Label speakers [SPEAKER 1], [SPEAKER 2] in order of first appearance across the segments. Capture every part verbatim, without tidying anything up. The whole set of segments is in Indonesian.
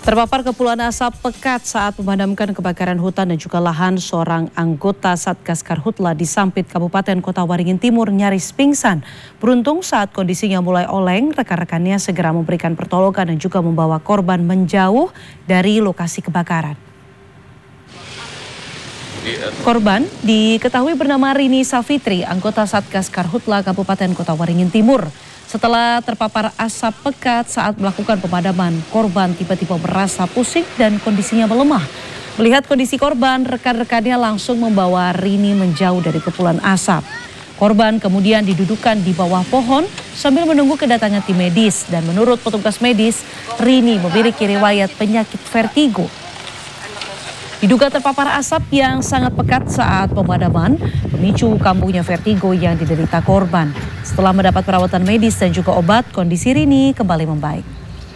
[SPEAKER 1] Terpapar kepulan asap pekat saat memadamkan kebakaran hutan dan juga lahan, seorang anggota Satgas Karhutla di Sampit, Kabupaten Kota Waringin Timur nyaris pingsan. Beruntung saat kondisinya mulai oleng, rekan-rekannya segera memberikan pertolongan dan juga membawa korban menjauh dari lokasi kebakaran. Korban diketahui bernama Rini Safitri, anggota Satgas Karhutla Kabupaten Kota Waringin Timur. Setelah terpapar asap pekat saat melakukan pemadaman, korban tiba-tiba merasa pusing dan kondisinya melemah. Melihat kondisi korban, rekan-rekannya langsung membawa Rini menjauh dari kepulan asap. Korban kemudian didudukan di bawah pohon sambil menunggu kedatangan tim medis. Dan menurut petugas medis, Rini memiliki riwayat penyakit vertigo. Diduga terpapar asap yang sangat pekat saat pemadaman, memicu kambuhnya vertigo yang diderita korban. Setelah mendapat perawatan medis dan juga obat, kondisi Rini kembali membaik.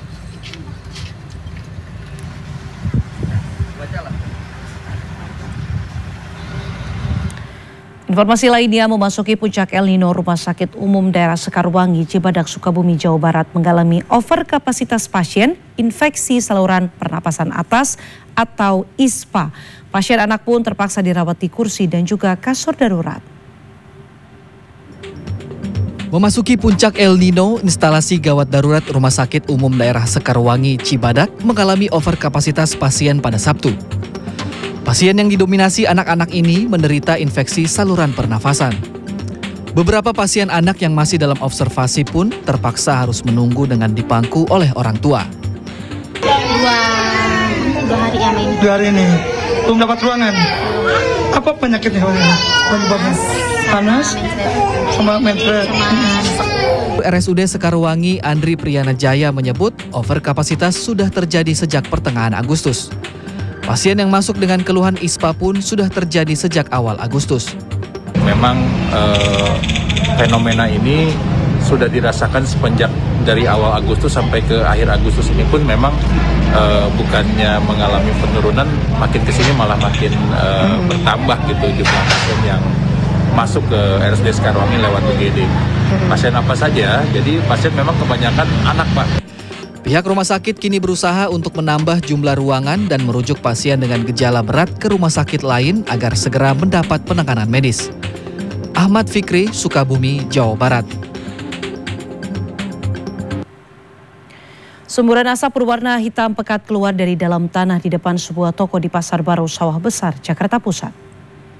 [SPEAKER 1] Informasi lainnya, memasuki puncak El Nino, Rumah Sakit Umum Daerah Sekarwangi, Cibadak, Sukabumi, Jawa Barat mengalami overkapasitas pasien infeksi saluran pernapasan atas atau I S P A. Pasien anak pun terpaksa dirawat di kursi dan juga kasur darurat.
[SPEAKER 2] Memasuki puncak El Nino, instalasi gawat darurat Rumah Sakit Umum Daerah Sekarwangi, Cibadak mengalami overkapasitas pasien pada Sabtu. Pasien yang didominasi anak-anak ini menderita infeksi saluran pernafasan. Beberapa pasien anak yang masih dalam observasi pun terpaksa harus menunggu dengan dipangku oleh orang tua.
[SPEAKER 3] Dua, dua hari ya ini.
[SPEAKER 4] Dua hari ini, belum dapat ruangan. Apa penyakitnya? Penyebabnya? Panas, sama menstruasi.
[SPEAKER 2] R S U D Sekarwangi Andri Priyana Jaya menyebut overkapasitas sudah terjadi sejak pertengahan Agustus. Pasien yang masuk dengan keluhan I S P A pun sudah terjadi sejak awal Agustus.
[SPEAKER 5] Memang eh, fenomena ini sudah dirasakan semenjak dari awal Agustus sampai ke akhir Agustus ini pun memang eh, bukannya mengalami penurunan, makin kesini malah makin eh, bertambah gitu jumlah pasien yang masuk ke R S U D Sekarwangi lewat U G D. Pasien apa saja? Jadi pasien memang kebanyakan anak, Pak.
[SPEAKER 2] Pihak rumah sakit kini berusaha untuk menambah jumlah ruangan dan merujuk pasien dengan gejala berat ke rumah sakit lain agar segera mendapat penanganan medis. Ahmad Fikri, Sukabumi, Jawa Barat.
[SPEAKER 1] Semburan asap berwarna hitam pekat keluar dari dalam tanah di depan sebuah toko di Pasar Baru, Sawah Besar, Jakarta Pusat.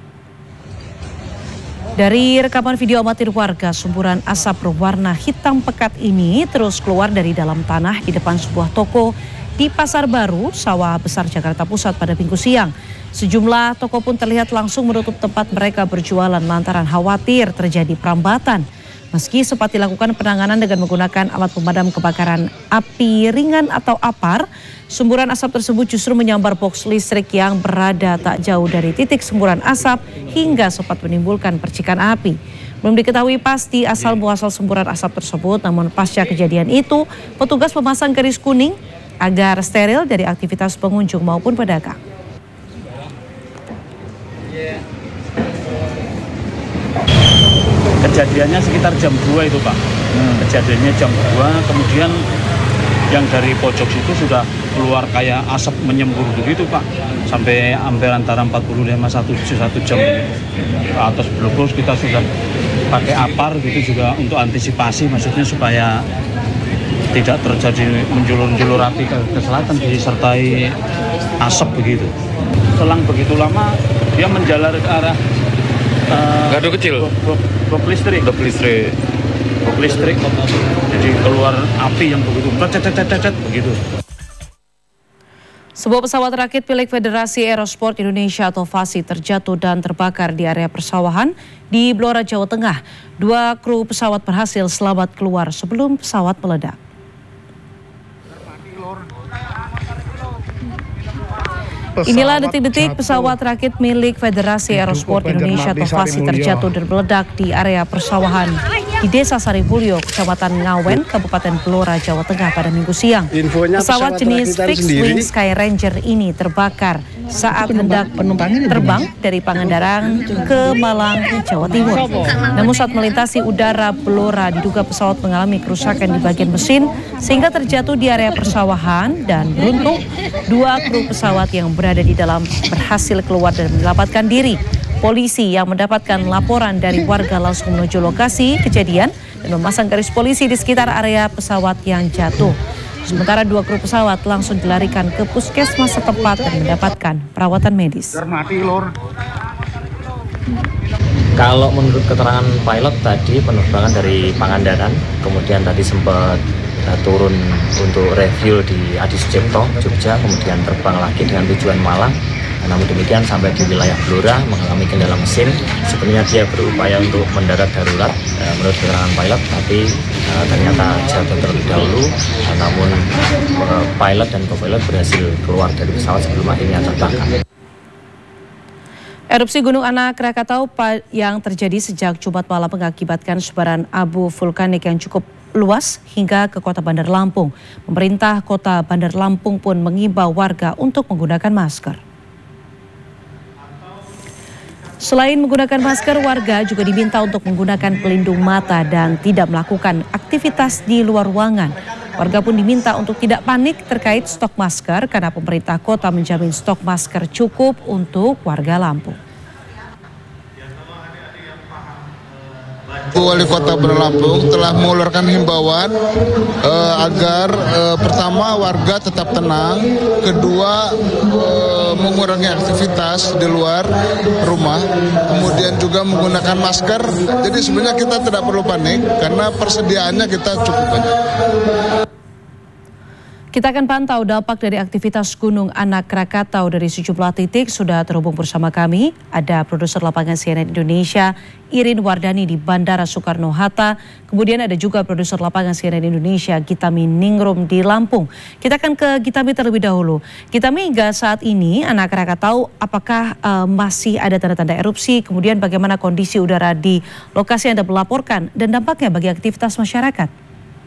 [SPEAKER 1] Dari rekaman video amatir warga, semburan asap berwarna hitam pekat ini terus keluar dari dalam tanah di depan sebuah toko di Pasar Baru, Sawah Besar, Jakarta Pusat pada Minggu siang. Sejumlah toko pun terlihat langsung menutup tempat mereka berjualan lantaran khawatir terjadi perambatan. Meski sempat dilakukan penanganan dengan menggunakan alat pemadam kebakaran api ringan atau APAR, semburan asap tersebut justru menyambar box listrik yang berada tak jauh dari titik semburan asap hingga sempat menimbulkan percikan api. Belum diketahui pasti asal muasal semburan asap tersebut, namun pasca kejadian itu, petugas memasang garis kuning agar steril dari aktivitas pengunjung maupun pedagang.
[SPEAKER 6] Kejadiannya sekitar jam dua itu, Pak. Hmm. Kejadiannya jam dua, kemudian yang dari pojok situ sudah keluar kayak asap menyembur begitu, Pak. Sampai hampir antara empat puluh lima sampai satu jam. Ke atas blok kita sudah pakai APAR gitu juga untuk antisipasi, maksudnya supaya tidak terjadi menjulur-julur api ke, ke selatan disertai asap begitu. Selang begitu lama dia menjalar ke arah Uh,
[SPEAKER 7] Gardu kecil?
[SPEAKER 6] Blok listrik.
[SPEAKER 7] Blok listrik.
[SPEAKER 6] Blok listrik. Jadi keluar api yang begitu, cet-cet-cet begitu.
[SPEAKER 1] Sebuah pesawat rakit milik Federasi Aerosport Indonesia atau FASI terjatuh dan terbakar di area persawahan di Blora, Jawa Tengah. Dua kru pesawat berhasil selamat keluar sebelum pesawat meledak. Inilah detik-detik pesawat rakit milik Federasi Aerosport Indonesia atau FASI terjatuh dan meledak di area persawahan di Desa Saripulyo, Kecamatan Ngawen, Kabupaten Blora, Jawa Tengah pada Minggu siang.
[SPEAKER 7] Infonya
[SPEAKER 1] Pesawat jenis Fixed Wing Sky Ranger ini terbakar saat hendak terbang dari Pangandaran ke Malang, Jawa Timur. Namun saat melintasi udara Blora, diduga pesawat mengalami kerusakan di bagian mesin sehingga terjatuh di area persawahan, dan beruntung dua kru pesawat yang berada di dalam berhasil keluar dan menyelamatkan diri. Polisi yang mendapatkan laporan dari warga langsung menuju lokasi kejadian dan memasang garis polisi di sekitar area pesawat yang jatuh. Sementara dua kru pesawat langsung dilarikan ke puskesmas setempat dan mendapatkan perawatan medis.
[SPEAKER 8] Kalau menurut keterangan pilot tadi, penerbangan dari Pangandaran, kemudian tadi sempat uh, turun untuk review di Adi Sucipto, Jogja, kemudian terbang lagi dengan tujuan Malang. Namun demikian sampai di wilayah Blora mengalami kendala mesin. Sebenarnya dia berupaya untuk mendarat darurat uh, menurut keterangan pilot, tapi uh, ternyata jatuh terlebih dahulu. Uh, namun uh, pilot dan co-pilot berhasil keluar dari pesawat sebelum akhirnya terbakar.
[SPEAKER 1] Erupsi Gunung Anak Krakatau yang terjadi sejak Jumat malam mengakibatkan sebaran abu vulkanik yang cukup luas hingga ke kota Bandar Lampung. Pemerintah kota Bandar Lampung pun mengimbau warga untuk menggunakan masker. Selain menggunakan masker, warga juga diminta untuk menggunakan pelindung mata dan tidak melakukan aktivitas di luar ruangan. Warga pun diminta untuk tidak panik terkait stok masker karena pemerintah kota menjamin stok masker cukup untuk warga Lampung.
[SPEAKER 9] Wali Kota Bandar Lampung telah mengeluarkan himbauan eh, agar eh, pertama warga tetap tenang, kedua eh, mengurangi aktivitas di luar rumah, kemudian juga menggunakan masker. Jadi sebenarnya kita tidak perlu panik karena persediaannya kita cukup banyak.
[SPEAKER 1] Kita akan pantau dampak dari aktivitas Gunung Anak Krakatau dari sejumlah titik. Sudah terhubung bersama kami, ada produser lapangan C N N Indonesia, Irin Wardani di Bandara Soekarno-Hatta. Kemudian ada juga produser lapangan C N N Indonesia, Gitami Ningrum di Lampung. Kita akan ke Gitami terlebih dahulu. Gitami, hingga saat ini Anak Krakatau apakah uh, masih ada tanda-tanda erupsi? Kemudian bagaimana kondisi udara di lokasi yang Anda melaporkan dan dampaknya bagi aktivitas masyarakat?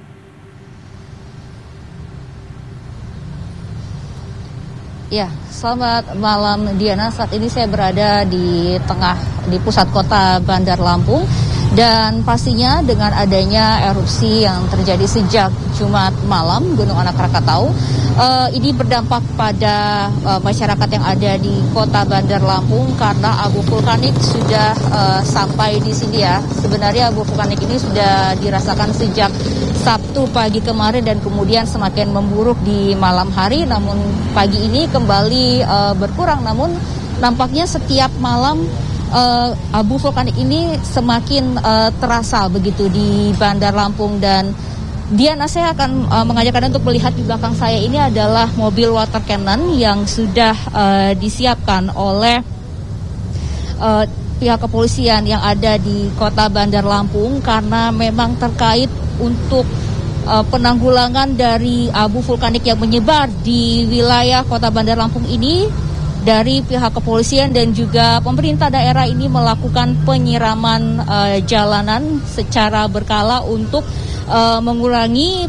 [SPEAKER 10] Ya, selamat malam Diana. Saat ini saya berada di tengah, di pusat kota Bandar Lampung. Dan pastinya dengan adanya erupsi yang terjadi sejak Jumat malam, Gunung Anak Krakatau, uh, ini berdampak pada uh, masyarakat yang ada di kota Bandar Lampung karena abu vulkanik sudah uh, sampai di sini ya. Sebenarnya abu vulkanik ini sudah dirasakan sejak Sabtu pagi kemarin dan kemudian semakin memburuk di malam hari, namun pagi ini kembali uh, berkurang. Namun nampaknya setiap malam uh, abu vulkanik ini semakin uh, terasa begitu di Bandar Lampung. Dan Diana, saya akan uh, mengajak Anda untuk melihat di belakang saya ini adalah mobil water cannon yang sudah uh, disiapkan oleh uh, pihak kepolisian yang ada di kota Bandar Lampung karena memang terkait untuk uh, penanggulangan dari abu vulkanik yang menyebar di wilayah kota Bandar Lampung ini. Dari pihak kepolisian dan juga pemerintah daerah ini melakukan penyiraman uh, jalanan secara berkala untuk uh, mengurangi